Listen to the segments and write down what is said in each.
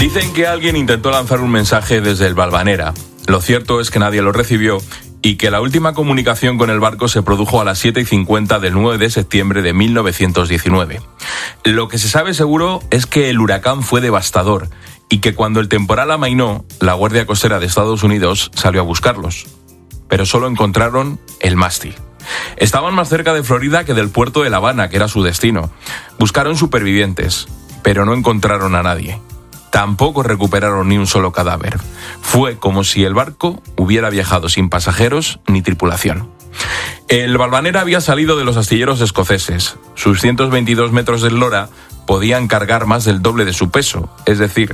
Dicen que alguien intentó lanzar un mensaje desde el Valvanera. Lo cierto es que nadie lo recibió y que la última comunicación con el barco se produjo a las 7:50 del 9 de septiembre de 1919. Lo que se sabe seguro es que el huracán fue devastador y que cuando el temporal amainó, la Guardia Costera de Estados Unidos salió a buscarlos. Pero solo encontraron el mástil. Estaban más cerca de Florida que del puerto de La Habana, que era su destino. Buscaron supervivientes, pero no encontraron a nadie. Tampoco recuperaron ni un solo cadáver. Fue como si el barco hubiera viajado sin pasajeros ni tripulación. El Valvanera había salido de los astilleros escoceses. Sus 122 metros de eslora podían cargar más del doble de su peso, es decir,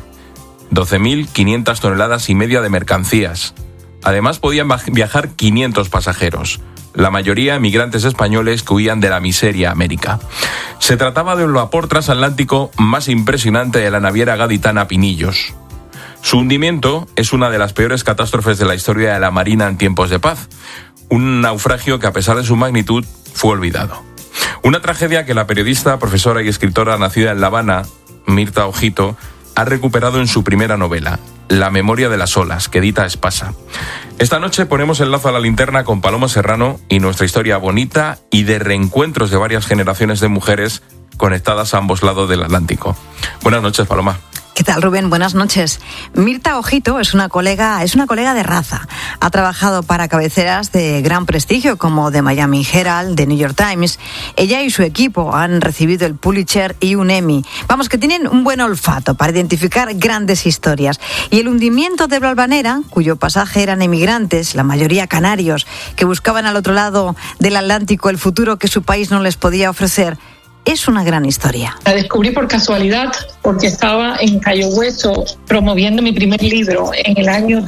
12.500 toneladas y media de mercancías. Además podían viajar 500 pasajeros, la mayoría emigrantes españoles que huían de la miseria a América. Se trataba del vapor transatlántico más impresionante de la naviera gaditana Pinillos. Su hundimiento es una de las peores catástrofes de la historia de la Marina en tiempos de paz. Un naufragio que, a pesar de su magnitud, fue olvidado. Una tragedia que la periodista, profesora y escritora nacida en La Habana, Mirta Ojito, ha recuperado en su primera novela, La memoria de las olas, que edita Espasa. Esta noche ponemos el lazo a la linterna con Paloma Serrano y nuestra historia bonita y de reencuentros de varias generaciones de mujeres conectadas a ambos lados del Atlántico. Buenas noches, Paloma. ¿Qué tal, Rubén? Buenas noches. Mirta Ojito es una colega de raza. Ha trabajado para cabeceras de gran prestigio como The Miami Herald, The New York Times. Ella y su equipo han recibido el Pulitzer y un Emmy. Vamos, que tienen un buen olfato para identificar grandes historias. Y el hundimiento de Valvanera, cuyo pasaje eran emigrantes, la mayoría canarios, que buscaban al otro lado del Atlántico el futuro que su país no les podía ofrecer, es una gran historia. La descubrí por casualidad porque estaba en Cayo Hueso promoviendo mi primer libro en el año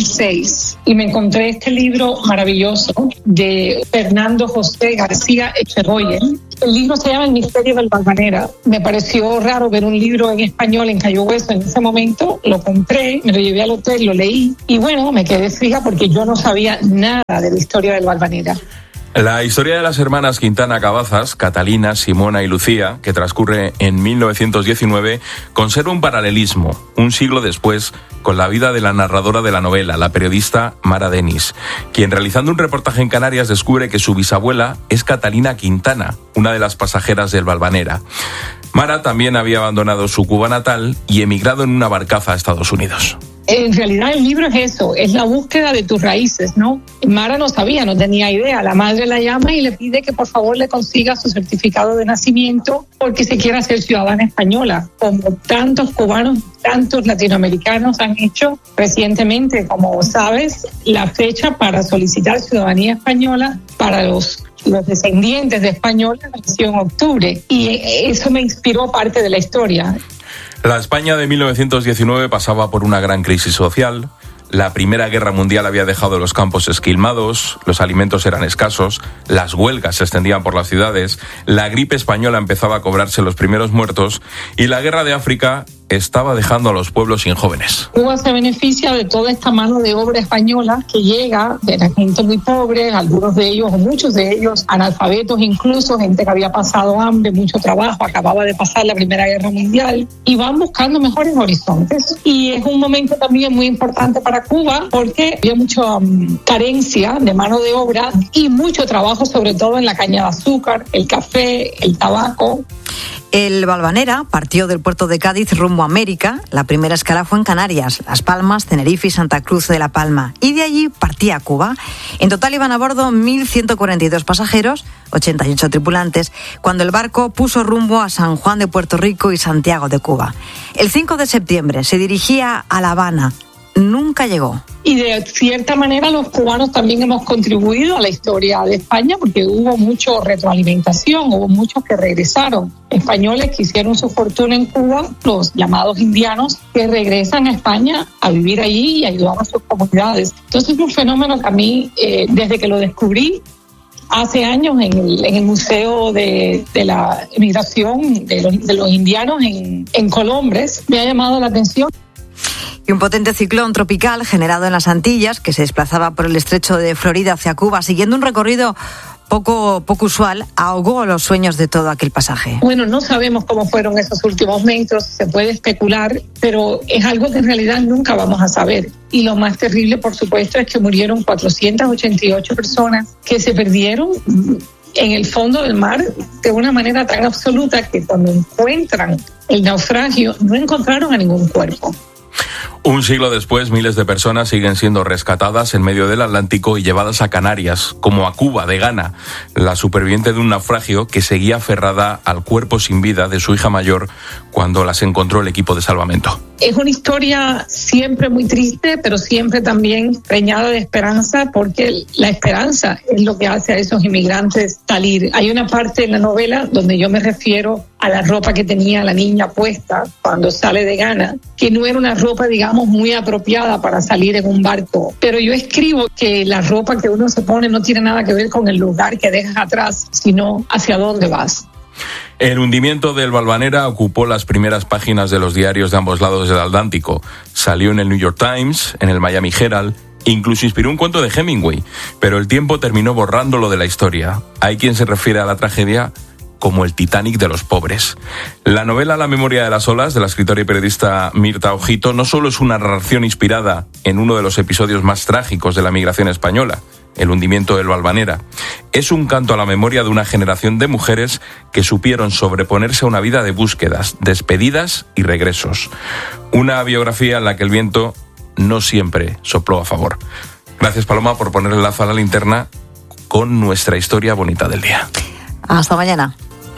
2006 y me encontré este libro maravilloso de Fernando José García Echegoyen. El libro se llama El misterio del Valvanera. Me pareció raro ver un libro en español en Cayo Hueso en ese momento. Lo compré, me lo llevé al hotel, lo leí y bueno, me quedé fija porque yo no sabía nada de la historia del Valvanera. La historia de las hermanas Quintana Cabazas, Catalina, Simona y Lucía, que transcurre en 1919, conserva un paralelismo, un siglo después, con la vida de la narradora de la novela, la periodista Mara Denis, quien realizando un reportaje en Canarias descubre que su bisabuela es Catalina Quintana, una de las pasajeras del Valvanera. Mara también había abandonado su Cuba natal y emigrado en una barcaza a Estados Unidos. En realidad el libro es eso, es la búsqueda de tus raíces, ¿no? Mara no sabía, no tenía idea. La madre la llama y le pide que por favor le consiga su certificado de nacimiento porque se quiere hacer ciudadana española, como tantos cubanos, tantos latinoamericanos han hecho recientemente. Como sabes, la fecha para solicitar ciudadanía española para los descendientes de españoles nació en octubre y eso me inspiró parte de la historia. La España de 1919 pasaba por una gran crisis social. La Primera Guerra Mundial había dejado los campos esquilmados, los alimentos eran escasos, las huelgas se extendían por las ciudades, la gripe española empezaba a cobrarse los primeros muertos y la guerra de África estaba dejando a los pueblos sin jóvenes. Cuba se beneficia de toda esta mano de obra española que llega de la gente muy pobre, algunos de ellos o muchos de ellos analfabetos, incluso gente que había pasado hambre, mucho trabajo, acababa de pasar la Primera Guerra Mundial y van buscando mejores horizontes. Y es un momento también muy importante para Cuba porque había mucha carencia de mano de obra y mucho trabajo, sobre todo en la caña de azúcar, el café, el tabaco. El Valvanera partió del puerto de Cádiz rumbo a América. La primera escala fue en Canarias, Las Palmas, Tenerife y Santa Cruz de la Palma. Y de allí partía a Cuba. En total iban a bordo 1.142 pasajeros, 88 tripulantes, cuando el barco puso rumbo a San Juan de Puerto Rico y Santiago de Cuba. El 5 de septiembre se dirigía a La Habana. Nunca llegó. Y de cierta manera los cubanos también hemos contribuido a la historia de España porque hubo mucha retroalimentación, hubo muchos que regresaron. Españoles que hicieron su fortuna en Cuba, los llamados indianos, que regresan a España a vivir allí y ayudar a sus comunidades. Entonces es un fenómeno que a mí, desde que lo descubrí, hace años en el Museo de la Emigración de los Indianos en Colombres, me ha llamado la atención. Y un potente ciclón tropical generado en las Antillas, que se desplazaba por el estrecho de Florida hacia Cuba, siguiendo un recorrido poco usual, ahogó los sueños de todo aquel pasaje. Bueno, no sabemos cómo fueron esos últimos metros, se puede especular, pero es algo que en realidad nunca vamos a saber. Y lo más terrible, por supuesto, es que murieron 488 personas que se perdieron en el fondo del mar de una manera tan absoluta que cuando encuentran el naufragio no encontraron a ningún cuerpo. Un siglo después, miles de personas siguen siendo rescatadas en medio del Atlántico y llevadas a Canarias, como a Cuba, de Ghana, la superviviente de un naufragio que seguía aferrada al cuerpo sin vida de su hija mayor cuando las encontró el equipo de salvamento. Es una historia siempre muy triste, pero siempre también preñada de esperanza, porque la esperanza es lo que hace a esos inmigrantes salir. Hay una parte en la novela donde yo me refiero a la ropa que tenía la niña puesta cuando sale de Ghana, que no era una ropa, digamos, muy apropiada para salir en un barco. Pero yo escribo que la ropa que uno se pone no tiene nada que ver con el lugar que dejas atrás, sino hacia dónde vas. El hundimiento del Valvanera ocupó las primeras páginas de los diarios de ambos lados del Atlántico. Salió en el New York Times, en el Miami Herald, incluso inspiró un cuento de Hemingway, pero el tiempo terminó borrándolo de la historia. Hay quien se refiere a la tragedia como el Titanic de los pobres. La novela La memoria de las olas, de la escritora y periodista Mirta Ojito, no solo es una narración inspirada en uno de los episodios más trágicos de la migración española, el hundimiento del Valvanera. Es un canto a la memoria de una generación de mujeres que supieron sobreponerse a una vida de búsquedas, despedidas y regresos. Una biografía en la que el viento no siempre sopló a favor. Gracias, Paloma, por poner el lazo a la linterna con nuestra historia bonita del día. Hasta mañana.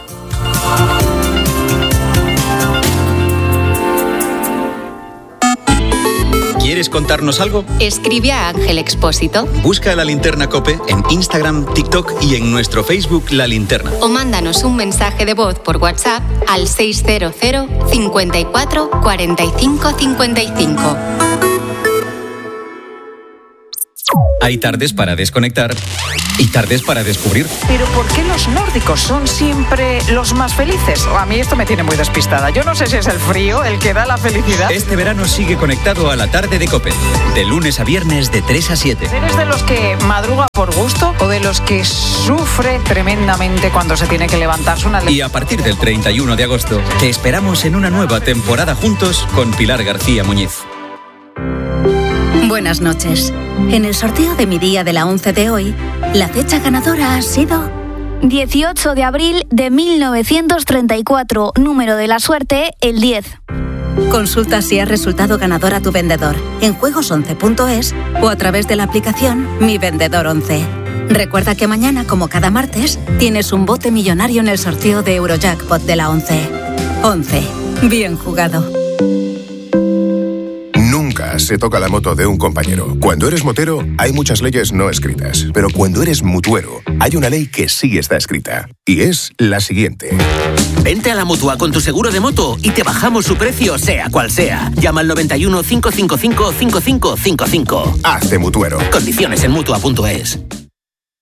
¿Quieres contarnos algo? Escribe a Ángel Expósito. Busca La Linterna COPE en Instagram, TikTok y en nuestro Facebook La Linterna. O mándanos un mensaje de voz por WhatsApp al 600 54 45 55. Hay tardes para desconectar y tardes para descubrir. Pero ¿por qué los nórdicos son siempre los más felices? A mí esto me tiene muy despistada. Yo no sé si es el frío el que da la felicidad. Este verano sigue conectado a la tarde de COPE, de lunes a viernes de 3 a 7. ¿Eres de los que madruga por gusto o de los que sufre tremendamente cuando se tiene que levantarse una... Y a partir del 31 de agosto te esperamos en una nueva temporada juntos con Pilar García Muñiz. Buenas noches. En el sorteo de mi día de la 11 de hoy, la fecha ganadora ha sido 18 de abril de 1934, número de la suerte, el 10. Consulta si has resultado ganador a tu vendedor en juegos11.es o a través de la aplicación Mi Vendedor 11. Recuerda que mañana, como cada martes, tienes un bote millonario en el sorteo de Eurojackpot de la 11. 11. Bien jugado. Nunca se toca la moto de un compañero. Cuando eres motero, hay muchas leyes no escritas. Pero cuando eres mutuero, hay una ley que sí está escrita. Y es la siguiente. Vente a la Mutua con tu seguro de moto y te bajamos su precio, sea cual sea. Llama al 91 555 5555. Hazte mutuero. Condiciones en Mutua.es.